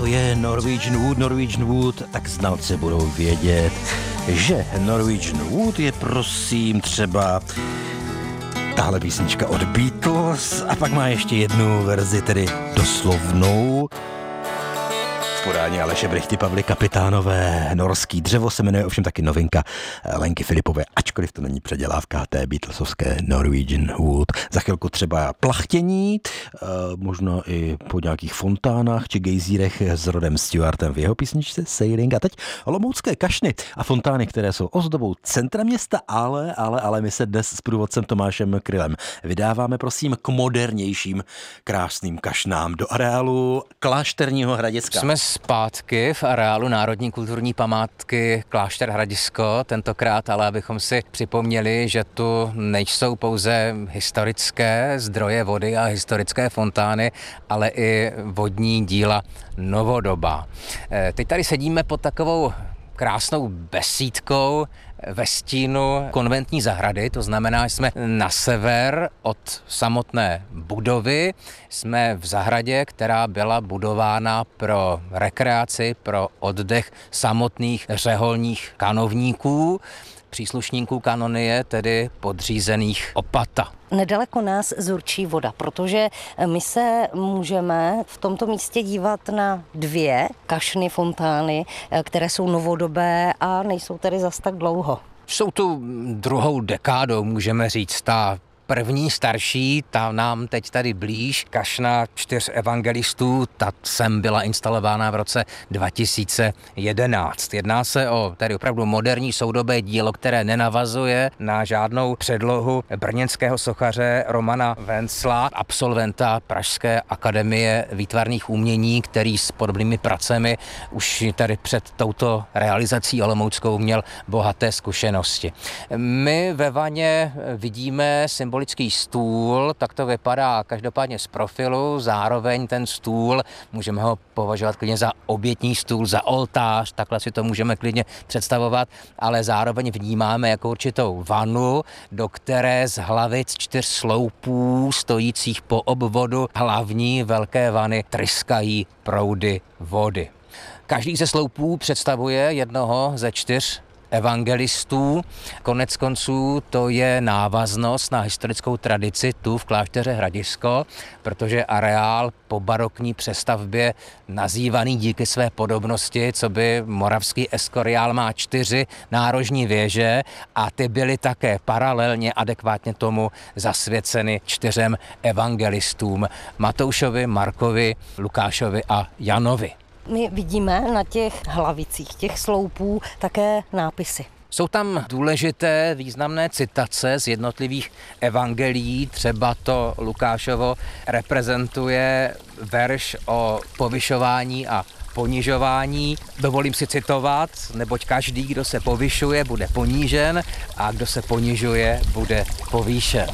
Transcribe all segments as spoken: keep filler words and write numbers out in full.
to je Norwegian Wood, Norwegian Wood, tak znalci budou vědět, že Norwegian Wood je prosím třeba tahle písnička od Beatles a pak má ještě jednu verzi, tedy doslovnou. V podání Aleše Brychty, Pavly Kapitánové. Norský dřevo se jmenuje ovšem taky novinka Lenky Filipové, ačkoliv to není předělávka té Beatlesovské Norwegian Wood. Za chvilku třeba plachtění, možná i po nějakých fontánách či gejzírech s Rodem Stewartem v jeho písničce Sailing. A teď olomoucké kašny a fontány, které jsou ozdobou centra města, ale, ale, ale my se dnes s průvodcem Tomášem Krylem vydáváme prosím k modernějším krásným kašnám do areálu Klášterního Hradiska. Jsme zpátky v areálu Národní kulturní památky Klášter Hradisko, tentokrát ale abychom si připomněli, že tu nejsou pouze historické zdroje vody a historické fontány, ale i vodní díla novodobá. Teď tady sedíme pod takovou krásnou besídkou ve stínu konventní zahrady, to znamená, že jsme na sever od samotné budovy, jsme v zahradě, která byla budována pro rekreaci, pro oddech samotných řeholních kanovníků, příslušníků kanonie, tedy podřízených opata. Nedaleko nás zurčí voda, protože my se můžeme v tomto místě dívat na dvě kašny, fontány, které jsou novodobé a nejsou tedy zas tak dlouho. Jsou tu druhou dekádou, můžeme říct, ta první starší, ta nám teď tady blíž, kašna čtyř evangelistů, ta sem byla instalována v roce dva tisíce jedenáct. Jedná se o tedy opravdu moderní soudobé dílo, které nenavazuje na žádnou předlohu brněnského sochaře Romana Vencla, absolventa Pražské akademie výtvarných umění, který s podobnými pracemi už tady před touto realizací olomouckou měl bohaté zkušenosti. My ve vaně vidíme symbolický stůl, tak to vypadá každopádně z profilu, zároveň ten stůl můžeme ho považovat klidně za obětní stůl, za oltář, takhle si to můžeme klidně představovat, ale zároveň vnímáme jako určitou vanu, do které z hlavic čtyř sloupů stojících po obvodu hlavní velké vany tryskají proudy vody. Každý ze sloupů představuje jednoho ze čtyř evangelistů. Konec konců to je návaznost na historickou tradici tu v Klášteře Hradisko, protože areál po barokní přestavbě nazývaný díky své podobnosti, co by moravský Eskoriál má čtyři nárožní věže a ty byly také paralelně adekvátně tomu zasvěceny čtyřem evangelistům Matoušovi, Markovi, Lukášovi a Janovi. My vidíme na těch hlavicích těch sloupů také nápisy. Jsou tam důležité významné citace z jednotlivých evangelií, třeba to Lukášovo reprezentuje verš o povyšování a ponižování. Dovolím si citovat, neboť každý, kdo se povyšuje, bude ponížen a kdo se ponižuje, bude povýšen.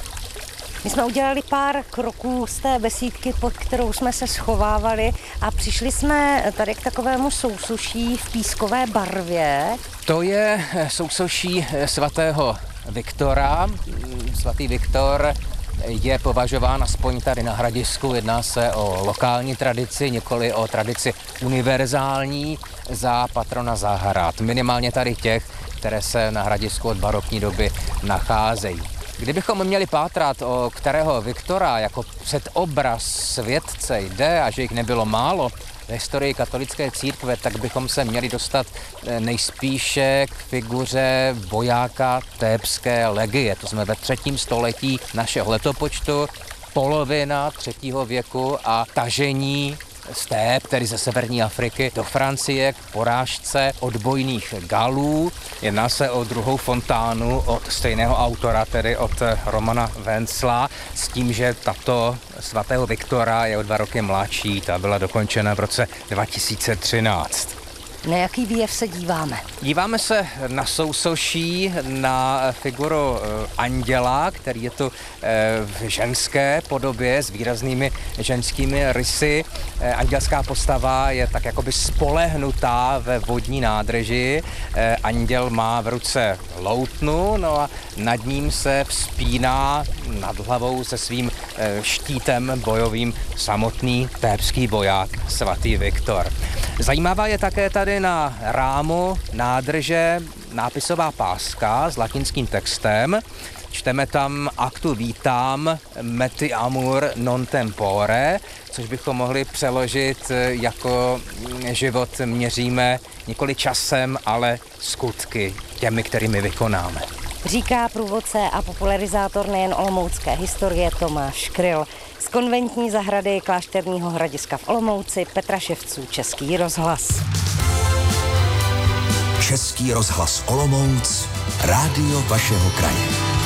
My jsme udělali pár kroků z té besídky, pod kterou jsme se schovávali a přišli jsme tady k takovému sousoší v pískové barvě. To je sousoší svatého Viktora. Svatý Viktor je považován aspoň tady na Hradisku, jedná se o lokální tradici, nikoli o tradici univerzální, za patrona zahrad. Minimálně tady těch, které se na Hradisku od barokní doby nacházejí. Kdybychom měli pátrat, o kterého Viktora jako předobraz světce jde a že jich nebylo málo v historii katolické církve, tak bychom se měli dostat nejspíše k figuře vojáka Thébské legie. To jsme ve třetím století našeho letopočtu, polovina třetího věku a tažení z Thép, tedy ze severní Afriky, do Francie k porážce odbojných Galů. Jedná se o druhou fontánu od stejného autora, tedy od Romana Vencla, s tím, že tato svatého Viktora je o dva roky mladší, ta byla dokončena v roce dva tisíce třináct. Na jaký výjev se díváme? Díváme se na sousoší, na figuru anděla, který je tu v ženské podobě s výraznými ženskými rysy. Andělská postava je tak jakoby spolehnutá ve vodní nádrži. Anděl má v ruce loutnu, no a nad ním se vzpíná nad hlavou se svým štítem bojovým samotný thébský voják svatý Viktor. Zajímavá je také tady na rámu nádrže nápisová páska s latinským textem. Čteme tam Actu vitam meti amor non tempore, což bychom mohli přeložit jako život měříme nikoli časem, ale skutky, těmi, kterými vykonáme. Říká průvodce a popularizátor nejen olomoucké historie Tomáš Kryl. Z konventní zahrady Klášterního Hradiska v Olomouci Petra Ševců, Český rozhlas. Český rozhlas Olomouc, rádio vašeho kraje.